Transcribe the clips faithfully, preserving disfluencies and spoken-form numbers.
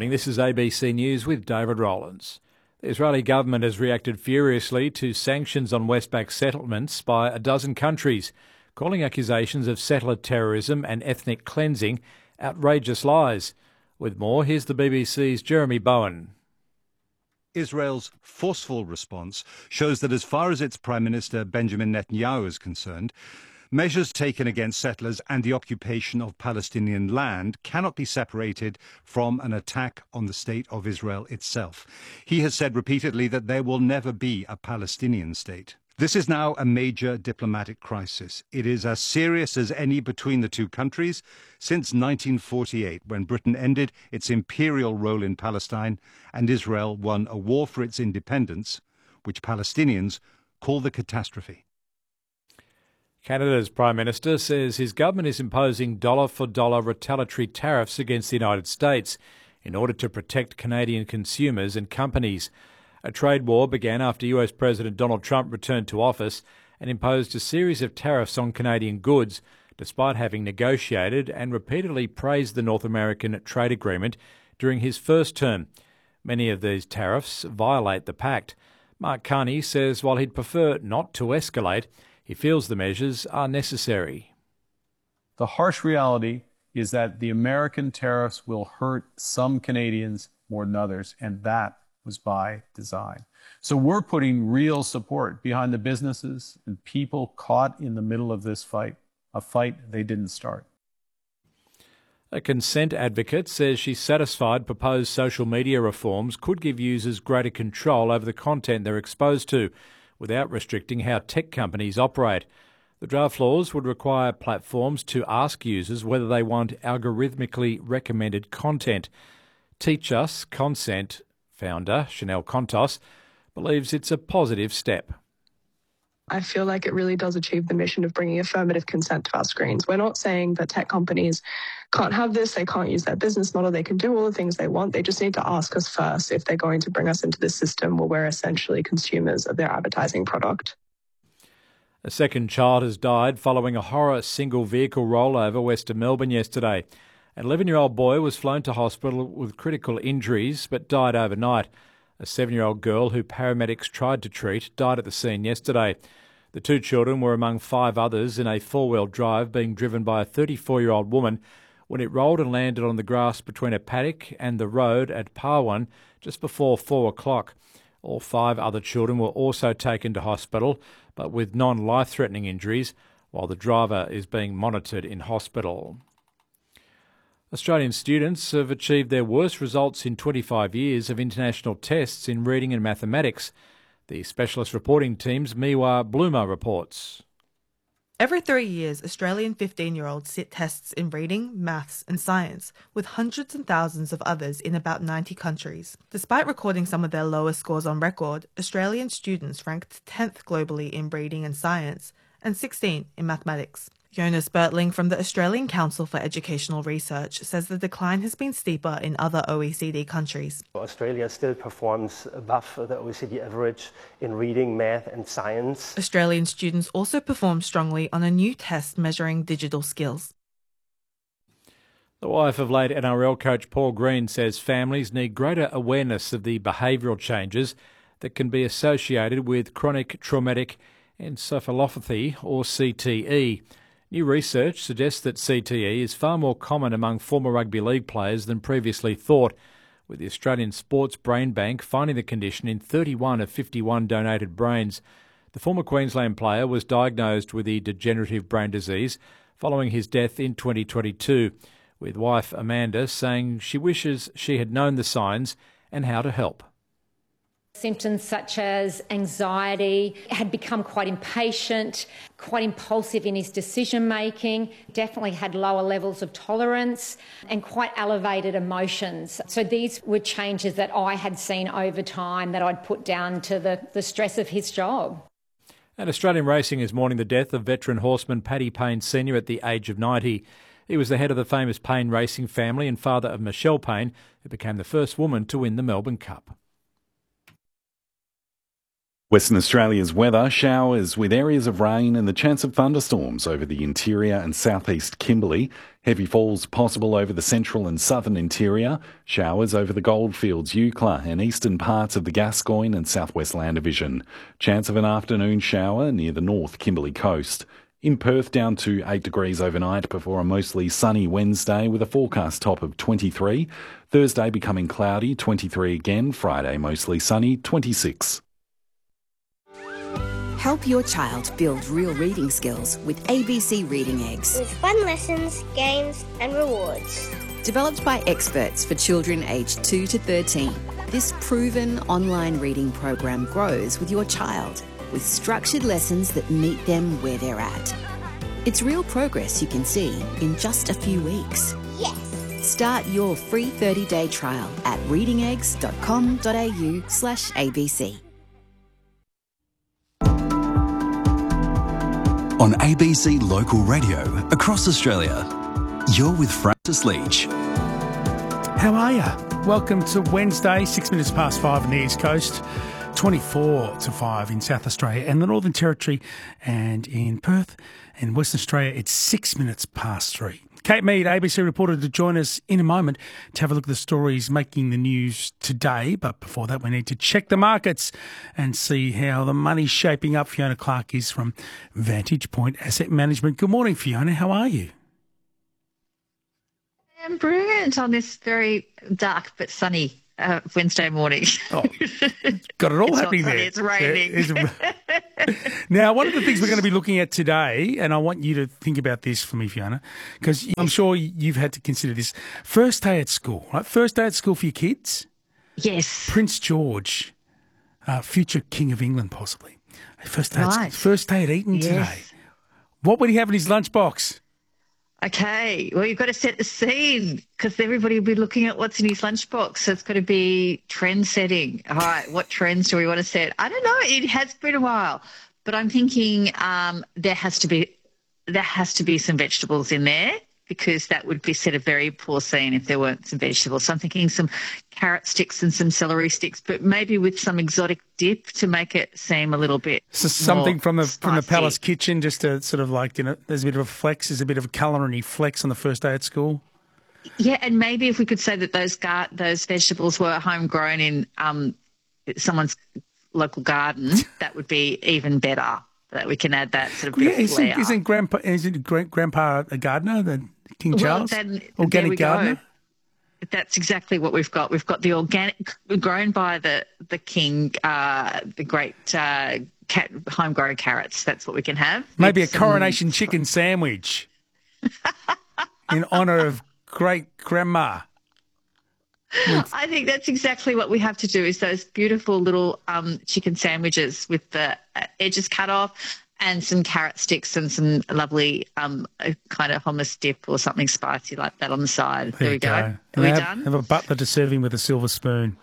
morning, this is A B C News with David Rowlands. The Israeli government has reacted furiously to sanctions on Westpac settlements by a dozen countries, calling accusations of settler terrorism and ethnic cleansing outrageous lies. With more, here's the B B C's Jeremy Bowen. Israel's forceful response shows that as far as its Prime Minister Benjamin Netanyahu is concerned, measures taken against settlers and the occupation of Palestinian land cannot be separated from an attack on the state of Israel itself. He has said repeatedly that there will never be a Palestinian state. This is now a major diplomatic crisis. It is as serious as any between the two countries since nineteen forty-eight, when Britain ended its imperial role in Palestine and Israel won a war for its independence, which Palestinians call the catastrophe. Canada's Prime Minister says his government is imposing dollar-for-dollar retaliatory tariffs against the United States in order to protect Canadian consumers and companies. A trade war began after U S President Donald Trump returned to office and imposed a series of tariffs on Canadian goods, despite having negotiated and repeatedly praised the North American trade agreement during his first term. Many of these tariffs violate the pact. Mark Carney says while he'd prefer not to escalate, he feels the measures are necessary. The harsh reality is that the American tariffs will hurt some Canadians more than others, and that was by design. So we're putting real support behind the businesses and people caught in the middle of this fight, a fight they didn't start. A consent advocate says she's satisfied proposed social media reforms could give users greater control over the content they're exposed to, without restricting how tech companies operate. The draft laws would require platforms to ask users whether they want algorithmically recommended content. Teach Us Consent founder Chanel Contos believes it's a positive step. I feel like it really does achieve the mission of bringing affirmative consent to our screens. We're not saying that tech companies can't have this, they can't use their business model, they can do all the things they want. They just need to ask us first if they're going to bring us into this system where we're essentially consumers of their advertising product. A second child has died following a horror single vehicle rollover west of Melbourne yesterday. An eleven-year-old boy was flown to hospital with critical injuries but died overnight. A seven-year-old girl who paramedics tried to treat died at the scene yesterday. The two children were among five others in a four-wheel drive being driven by a thirty-four-year-old woman when it rolled and landed on the grass between a paddock and the road at Parwan just before four o'clock. All five other children were also taken to hospital, but with non-life-threatening injuries, while the driver is being monitored in hospital. Australian students have achieved their worst results in twenty-five years of international tests in reading and mathematics. The specialist reporting team's Miwa Bloomer reports. Every three years, Australian fifteen-year-olds sit tests in reading, maths and science, with hundreds and thousands of others in about ninety countries. Despite recording some of their lowest scores on record, Australian students ranked tenth globally in reading and science and sixteenth in mathematics. Jonas Bertling from the Australian Council for Educational Research says the decline has been steeper in other O E C D countries. Australia still performs above the O E C D average in reading, math and science. Australian students also perform strongly on a new test measuring digital skills. The wife of late N R L coach Paul Green says families need greater awareness of the behavioural changes that can be associated with chronic traumatic encephalopathy, or C T E. New research suggests that C T E is far more common among former rugby league players than previously thought, with the Australian Sports Brain Bank finding the condition in thirty-one of fifty-one donated brains. The former Queensland player was diagnosed with the degenerative brain disease following his death in twenty twenty-two, with wife Amanda saying she wishes she had known the signs and how to help. Symptoms such as anxiety, had become quite impatient, quite impulsive in his decision-making, definitely had lower levels of tolerance and quite elevated emotions. So these were changes that I had seen over time that I'd put down to the, the stress of his job. And Australian racing is mourning the death of veteran horseman Paddy Payne Senior at the age of ninety. He was the head of the famous Payne racing family and father of Michelle Payne, who became the first woman to win the Melbourne Cup. Western Australia's weather, showers with areas of rain and the chance of thunderstorms over the interior and southeast Kimberley. Heavy falls possible over the central and southern interior. Showers over the Goldfields, Eucla and eastern parts of the Gascoyne and southwest Land Division. Chance of an afternoon shower near the north Kimberley coast. In Perth, down to eight degrees overnight before a mostly sunny Wednesday with a forecast top of twenty-three. Thursday becoming cloudy, twenty-three again. Friday mostly sunny, twenty-six. Help your child build real reading skills with A B C Reading Eggs. With fun lessons, games and rewards. Developed by experts for children aged two to thirteen, this proven online reading program grows with your child with structured lessons that meet them where they're at. It's real progress you can see in just a few weeks. Yes! Start your free thirty-day trial at readingeggs.com.au slash ABC. On A B C Local Radio across Australia, you're with Francis Leach. How are you? Welcome to Wednesday, six minutes past five on the East Coast, twenty-four to five in South Australia and the Northern Territory, and in Perth and Western Australia, it's six minutes past three. Kate Mead, A B C reporter, to join us in a moment to have a look at the stories making the news today. But before that, we need to check the markets and see how the money's shaping up. Fiona Clark is from Vantage Point Asset Management. Good morning, Fiona. How are you? I'm brilliant on this very dark but sunny uh, Wednesday morning. Oh, got it all it's happening not sunny, there. It's raining. It's, now, one of the things we're going to be looking at today, and I want you to think about this for me, Fiona, because I'm sure you've had to consider this. First day at school, right? First day at school for your kids? Yes. Prince George, uh, future King of England, possibly. First day, right. at, first day at Eton yes. today. What would he have in his lunchbox? Okay, well, you've got to set the scene because everybody will be looking at what's in his lunchbox. So it's got to be trend setting. All right, what trends do we want to set? I don't know. It has been a while, but I'm thinking um, there has to be there has to be some vegetables in there because that would be set a very poor scene if there weren't some vegetables. So I'm thinking some carrot sticks and some celery sticks, but maybe with some exotic dip to make it seem a little bit So something from the spicy. from the Palace kitchen, just to sort of like, you know, there's a bit of a flex, there's a bit of a culinary flex on the first day at school. Yeah, and maybe if we could say that those gar- those vegetables were homegrown in um, someone's local garden, that would be even better. That we can add that sort of bit Yeah, of isn't, flair. isn't Grandpa isn't Grand, Grandpa a gardener, the King Charles? Well, then, organic there we gardener? Go. That's exactly what we've got. We've got the organic, grown by the the king, uh, the great uh, cat, homegrown carrots. That's what we can have. Maybe a some... coronation chicken sandwich in honour of great grandma. I think that's exactly what we have to do is those beautiful little um, chicken sandwiches with the edges cut off and some carrot sticks and some lovely um, kind of hummus dip or something spicy like that on the side. There, there we go. go. Are and we have, done? Have a butler to serve him with a silver spoon.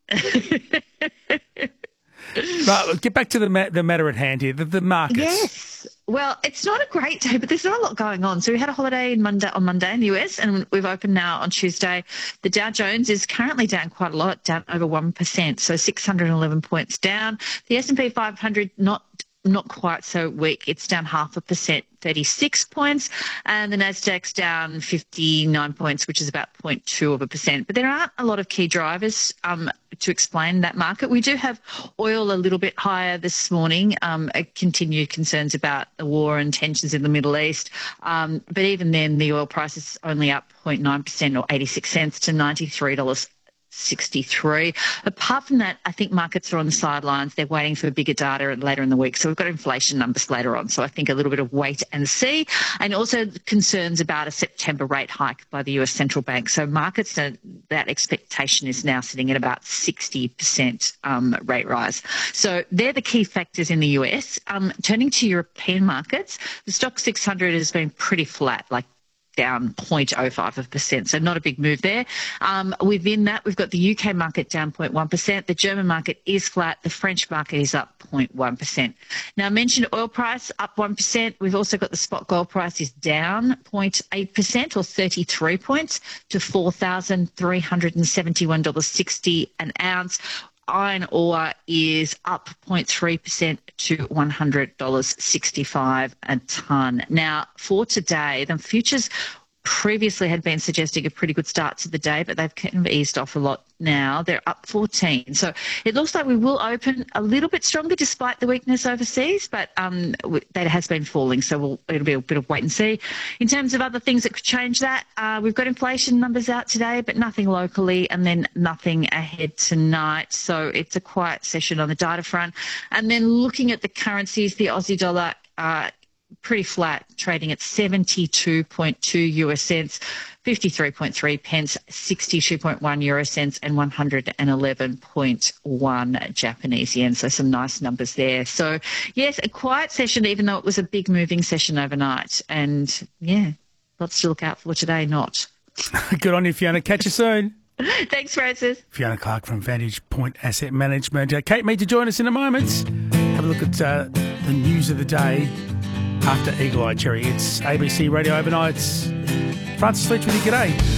Right, get back to the ma- the matter at hand here, the, the markets. Yes. Well, it's not a great day, but there's not a lot going on. So we had a holiday in Monday, on Monday in the U S, and we've opened now on Tuesday. The Dow Jones is currently down quite a lot, down over one percent, so six hundred eleven points down. The S and P five hundred not not quite so weak. It's down half a percent, thirty-six points, and the Nasdaq's down fifty-nine points, which is about zero point two of a percent. But there aren't a lot of key drivers um, to explain that market. We do have oil a little bit higher this morning, um, continued concerns about the war and tensions in the Middle East. Um, but even then, the oil price is only up zero point nine percent or eighty-six cents to ninety-three dollars sixty-three. Apart from that, I think markets are on the sidelines. They're waiting for bigger data later in the week. So we've got inflation numbers later on. So I think a little bit of wait and see. And also concerns about a September rate hike by the U S Central Bank. So markets, are, that expectation is now sitting at about sixty percent um, rate rise. So they're the key factors in the U S. Um, turning to European markets, the Stoxx six hundred has been pretty flat, like down zero point zero five percent, so not a big move there. Um, within that, we've got the U K market down zero point one percent. The German market is flat. The French market is up zero point one percent. Now, I mentioned oil price up one percent. We've also got the spot gold price is down zero point eight percent or thirty-three points to four thousand three hundred seventy-one dollars sixty an ounce. iron ore is up zero point three percent to one hundred dollars sixty-five a tonne. Now, for today, the futures previously had been suggesting a pretty good start to the day, but they've kind of eased off a lot now. They're up fourteen. So it looks like we will open a little bit stronger despite the weakness overseas, but um, that has been falling, so we'll, it'll be a bit of wait and see. In terms of other things that could change that, uh, we've got inflation numbers out today, but nothing locally, and then nothing ahead tonight. So it's a quiet session on the data front. And then looking at the currencies, the Aussie dollar, uh, pretty flat, trading at seventy-two point two US cents, fifty-three point three pence, sixty-two point one euro cents, and one hundred eleven point one Japanese yen. So some nice numbers there. So yes, a quiet session, even though it was a big moving session overnight. And yeah, lots to look out for today, not. Good on you, Fiona. Catch you soon. Thanks, Francis. Fiona Clark from Vantage Point Asset Management. Uh, Kate Mead to join us in a moment. Have a look at uh, the news of the day after Eagle Eye Cherry. It's A B C Radio Overnights. Francis Leach with you. G'day.